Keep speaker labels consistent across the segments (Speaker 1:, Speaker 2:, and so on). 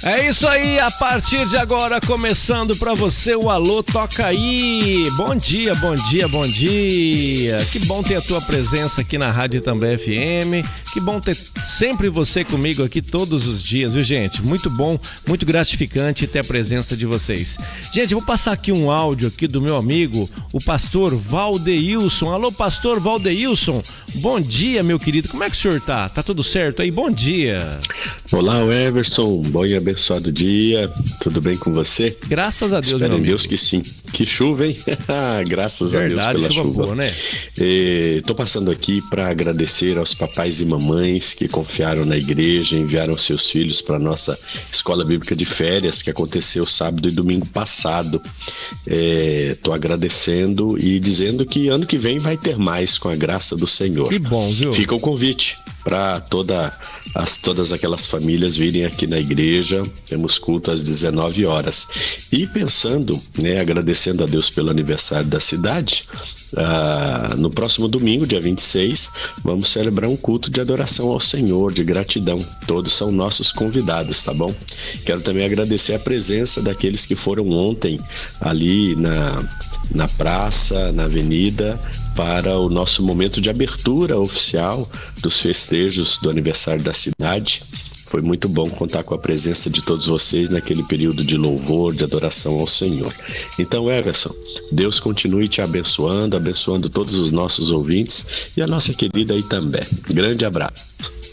Speaker 1: É isso aí, a partir de agora, começando pra você o Alô Toca Aí. Bom dia, bom dia, bom dia. Que bom ter a tua presença aqui na Rádio Itambé FM. Que bom ter sempre você comigo aqui todos os dias, viu, gente? Muito bom, muito gratificante ter a presença de vocês. Gente, eu vou passar aqui um áudio aqui do meu amigo, o pastor Valdeilson. Alô, pastor Valdeilson. Bom dia, meu querido. Como é que o senhor tá? Tá tudo certo aí? Bom dia.
Speaker 2: Olá, Everson. Bom e abençoado dia. Tudo bem com você?
Speaker 1: Graças a Deus,
Speaker 2: Espero em Deus que sim. Que chuva, hein? Graças a Deus pela chuva.
Speaker 1: Boa, né?
Speaker 2: Tô passando aqui para agradecer aos papais e mamães que confiaram na igreja, enviaram seus filhos para nossa escola bíblica de férias que aconteceu sábado e domingo passado. Tô agradecendo e dizendo que ano que vem vai ter mais com a graça do Senhor.
Speaker 1: Que bom, viu?
Speaker 2: Fica o convite para todas aquelas famílias virem aqui na igreja. Temos culto às 19 horas. E pensando, agradecendo a Deus pelo aniversário da cidade, no próximo domingo, dia 26, vamos celebrar um culto de adoração ao Senhor, de gratidão. Todos são nossos convidados, tá bom? Quero também agradecer a presença daqueles que foram ontem ali na praça, na avenida, para o nosso momento de abertura oficial dos festejos do aniversário da cidade. Foi muito bom contar com a presença de todos vocês naquele período de louvor, de adoração ao Senhor. Então, Everson, Deus continue te abençoando, abençoando todos os nossos ouvintes e a nossa querida Itambé. Grande abraço.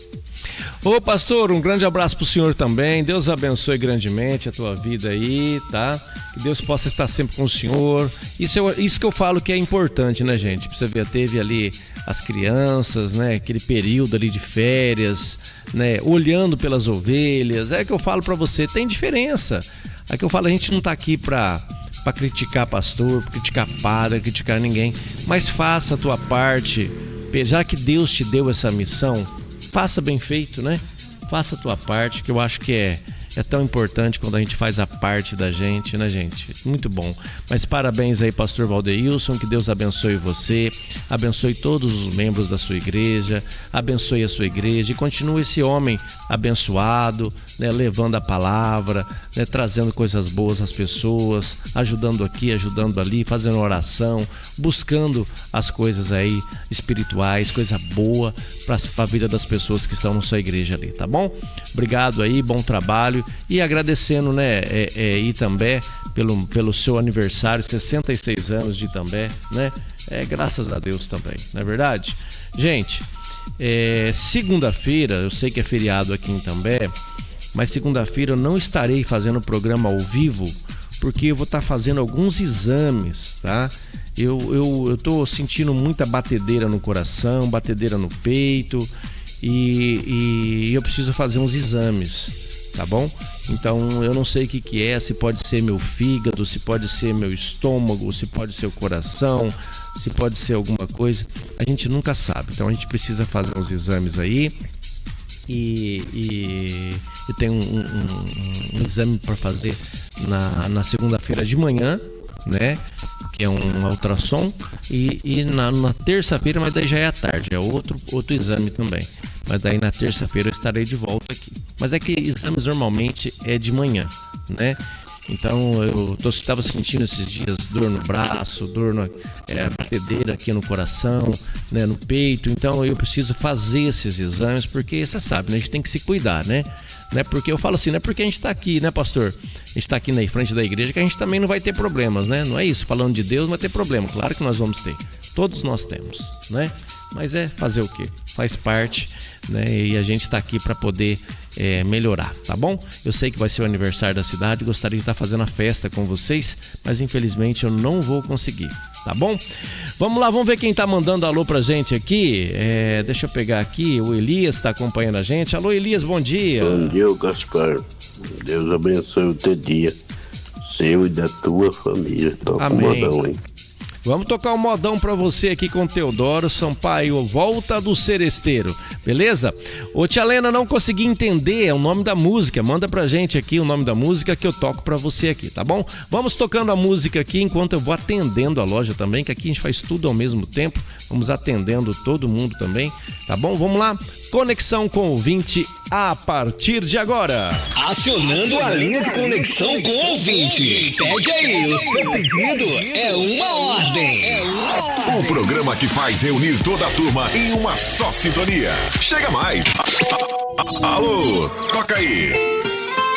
Speaker 1: Ô pastor, um grande abraço pro senhor também. Deus abençoe grandemente a tua vida aí, tá? Que Deus possa estar sempre com o senhor. Isso que eu falo que é importante, né, gente? Pra você ver, teve ali as crianças, né? Aquele período ali de férias, né? Olhando pelas ovelhas. É que eu falo pra você, tem diferença. É que eu falo, a gente não tá aqui pra criticar pastor, pra criticar padre, criticar ninguém. Mas faça a tua parte. Já que Deus te deu essa missão, faça bem feito, né? Faça a tua parte, que eu acho que é tão importante quando a gente faz a parte da gente, né, gente? Muito bom. Mas parabéns aí, pastor Valdeilson, que Deus abençoe você, abençoe todos os membros da sua igreja, abençoe a sua igreja e continue esse homem abençoado, né, levando a palavra, né, trazendo coisas boas às pessoas, ajudando aqui, ajudando ali, fazendo oração, buscando as coisas aí espirituais, coisa boa para a vida das pessoas que estão na sua igreja ali, tá bom? Obrigado aí, bom trabalho. E agradecendo, né, Itambé pelo seu aniversário, 66 anos de Itambé, né? Graças a Deus também, não é verdade? Gente, segunda-feira, eu sei que é feriado aqui em Itambé, mas segunda-feira eu não estarei fazendo o programa ao vivo, porque eu vou estar fazendo alguns exames, tá? Eu tô sentindo muita batedeira no coração, batedeira no peito, e eu preciso fazer uns exames, tá bom? Então eu não sei o que é, se pode ser meu fígado, se pode ser meu estômago, se pode ser o coração, se pode ser alguma coisa, a gente nunca sabe. Então a gente precisa fazer uns exames aí e tem um exame para fazer na segunda-feira de manhã, né? Que é um ultrassom, e na terça-feira, mas daí já é à tarde, é outro exame também. Mas daí na terça-feira eu estarei de volta aqui. Mas é que exames normalmente é de manhã, né? Então eu estava sentindo esses dias dor no braço, dor na batedeira aqui no coração, né, no peito. Então eu preciso fazer esses exames, porque você sabe, né, a gente tem que se cuidar, né? Não é porque eu falo assim, não é porque a gente está aqui, né, pastor? A gente está aqui na frente da igreja que a gente também não vai ter problemas, né? Não é isso, falando de Deus não vai ter problema, claro que nós vamos ter. Todos nós temos, né? Mas fazer o quê? Faz parte, né? E a gente está aqui para poder melhorar, tá bom? Eu sei que vai ser o aniversário da cidade, gostaria de estar fazendo a festa com vocês, mas infelizmente eu não vou conseguir, tá bom? Vamos lá, vamos ver quem tá mandando alô pra gente aqui. Deixa eu pegar aqui, o Elias tá acompanhando a gente. Alô, Elias, bom dia.
Speaker 3: Bom dia, Gaspar. Deus abençoe o teu dia, seu e da tua família. Toca o modão, hein?
Speaker 1: Vamos tocar um modão pra você aqui com o Teodoro Sampaio, Volta do Seresteiro, beleza? Ô tia Lena, não consegui entender o nome da música, manda pra gente aqui o nome da música que eu toco pra você aqui, tá bom? Vamos tocando a música aqui enquanto eu vou atendendo a loja também, que aqui a gente faz tudo ao mesmo tempo, vamos atendendo todo mundo também, tá bom? Vamos lá, Conexão com ouvinte a partir de agora.
Speaker 4: Acionando a linha de conexão com ouvinte. Pede aí, o seu pedido é uma ordem.
Speaker 5: O programa que faz reunir toda a turma em uma só sintonia. Chega mais. Alô, toca aí.